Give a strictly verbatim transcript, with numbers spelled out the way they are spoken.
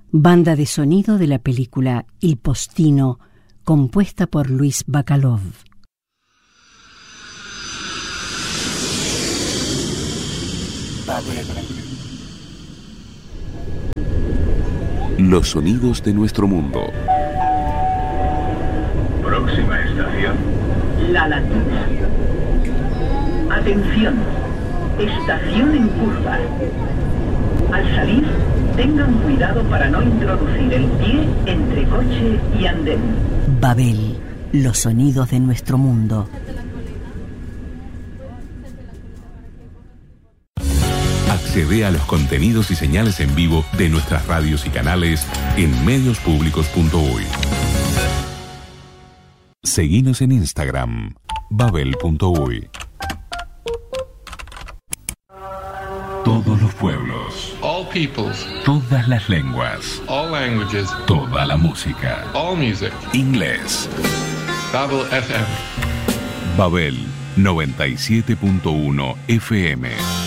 banda de sonido de la película Il Postino, compuesta por Luis Bacalov. Los sonidos de nuestro mundo. Próxima estación. La Latina. Atención, estación en curva. Al salir, tengan cuidado para no introducir el pie entre coche y andén. Babel, los sonidos de nuestro mundo. Accede a los contenidos y señales en vivo de nuestras radios y canales en medios públicos punto uy. Seguinos en Instagram, babel punto uy. Todos los pueblos, all peoples, todas las lenguas, all languages, toda la música, all music. Inglés. Babel F M. Babel noventa y siete punto uno F M.